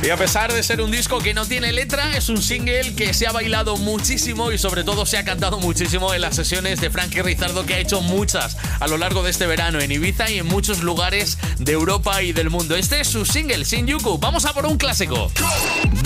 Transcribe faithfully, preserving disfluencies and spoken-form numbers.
Y a pesar de ser un disco que no tiene letra, es un single que se ha bailado muchísimo y sobre todo se ha cantado muchísimo en las sesiones de Frankie Rizardo, que ha hecho muchas a lo largo de este verano en Ibiza y en muchos lugares de Europa y del mundo. Este es su single, Shinjuku. Vamos a por un clásico.